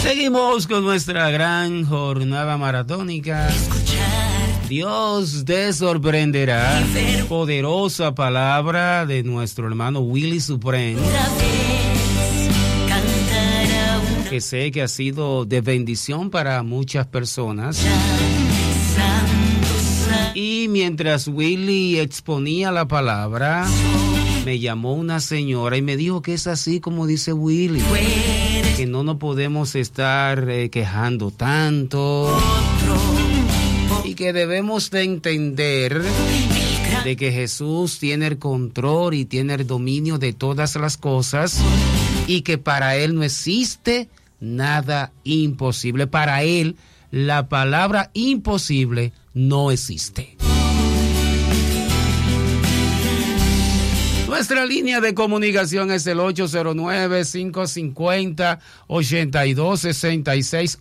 Seguimos con nuestra gran jornada maratónica. Dios te sorprenderá. Poderosa palabra de nuestro hermano Willy Supreme, que sé que ha sido de bendición para muchas personas. Y mientras Willy exponía la palabra, me llamó una señora y me dijo que es así como dice Willy, que no nos podemos estar quejando tanto y que debemos de entender de que Jesús tiene el control y tiene el dominio de todas las cosas y que para Él no existe nada imposible. Para Él la palabra imposible no existe. Nuestra línea de comunicación es el 809-550-8266,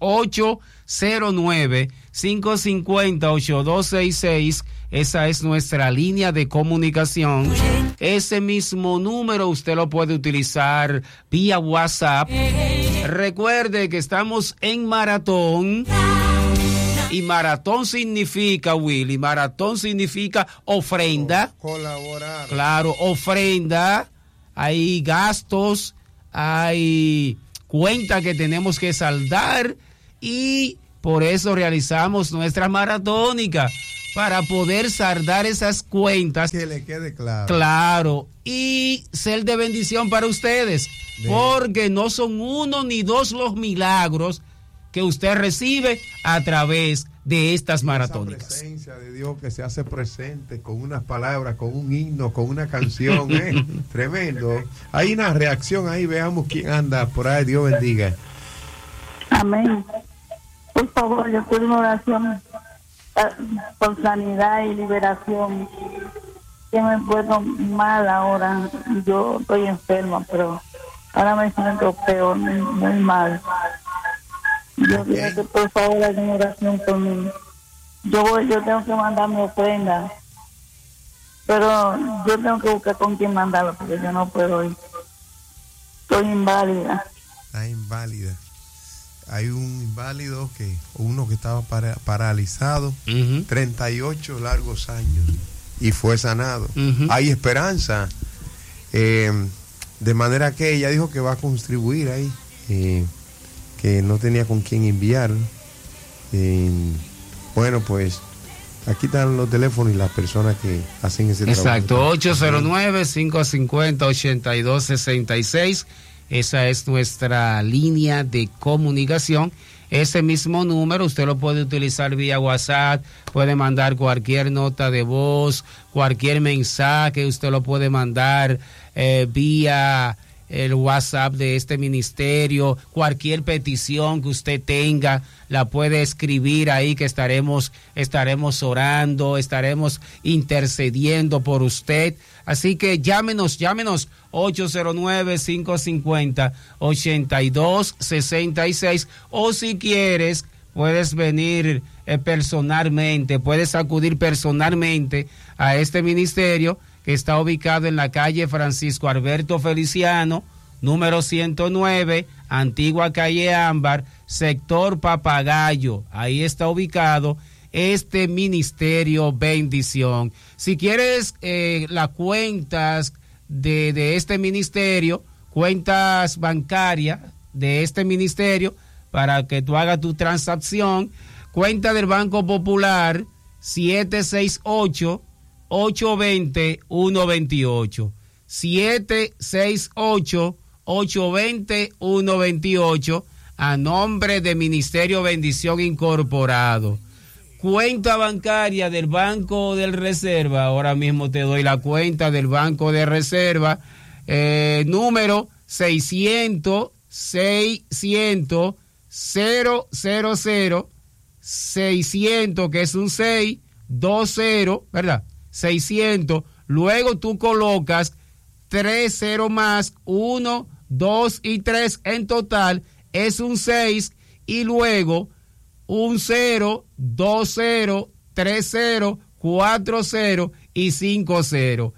809-550-8266. Esa es nuestra línea de comunicación. Ese mismo número usted lo puede utilizar vía WhatsApp. Recuerde que estamos en maratón. Y maratón significa, Willy, maratón significa ofrenda. Colaborar. Claro, ofrenda. Hay gastos, hay cuentas que tenemos que saldar y por eso realizamos nuestra maratónica, para poder saldar esas cuentas. Que le quede claro. Claro, y ser de bendición para ustedes, porque no son uno ni dos los milagros que usted recibe a través de estas maratónicas. Esa presencia de Dios que se hace presente con unas palabras, con un himno, con una canción, tremendo. Hay una reacción ahí, veamos quién anda por ahí. Dios bendiga. Amén. Por favor, yo pido una oración por sanidad y liberación. Que me puedo mal ahora. Yo estoy enferma, pero ahora me siento peor, muy mal. Yo quiero que por favor hagan oración por mí. Yo tengo que mandar mi ofrenda, pero yo tengo que buscar con quién mandarlo porque yo no puedo ir. Estoy inválida. Está inválida. Hay un inválido uno que estaba paralizado 38 largos años y fue sanado. Hay esperanza, de manera que ella dijo que va a contribuir ahí. Que no tenía con quién enviar. Bueno, pues aquí están los teléfonos y las personas que hacen ese trabajo. Exacto, 809-550-8266. Esa es nuestra línea de comunicación. Ese mismo número usted lo puede utilizar vía WhatsApp, puede mandar cualquier nota de voz, cualquier mensaje, usted lo puede mandar vía el WhatsApp de este ministerio. Cualquier petición que usted tenga la puede escribir ahí, que estaremos orando, estaremos intercediendo por usted. Así que llámenos 809-550-8266, o si quieres puedes venir personalmente, puedes acudir personalmente a este ministerio, que está ubicado en la calle Francisco Alberto Feliciano, número 109, antigua calle Ámbar, sector Papagayo. Ahí está ubicado este ministerio Bendición. Si quieres las cuentas de este ministerio, cuentas bancarias de este ministerio, para que tú hagas tu transacción, cuenta del Banco Popular 768-820-128, 768-820-128, a nombre de Ministerio Bendición Incorporado. Cuenta bancaria del Banco del Reserva, ahora mismo te doy la cuenta del Banco de Reserva, número 600, 600, que es un 6, 20, ¿verdad? 600, luego tú colocas 30 más 1, 2 y 3, en total es un 6, y luego un 0, 2 0, 3 0, 4 0 y 5 0.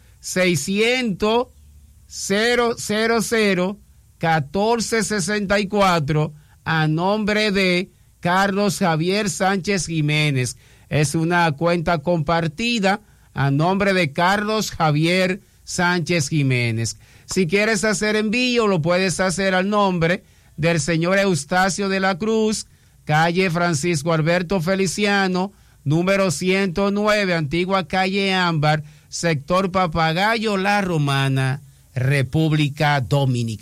600 000 1464, a nombre de Carlos Javier Sánchez Jiménez. Es una cuenta compartida a nombre de Carlos Javier Sánchez Jiménez. Si quieres hacer envío, lo puedes hacer al nombre del señor Eustacio de la Cruz, calle Francisco Alberto Feliciano, número 109, antigua calle Ámbar, sector Papagayo, La Romana, República Dominicana.